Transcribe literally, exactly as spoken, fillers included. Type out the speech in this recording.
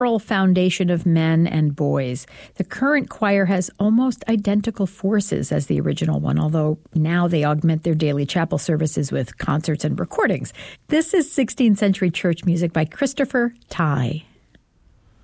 moral foundation of men and boys. The current choir has almost identical forces as the original one, although now they augment their daily chapel services with concerts and recordings. This is sixteenth century church music by Christopher Tye.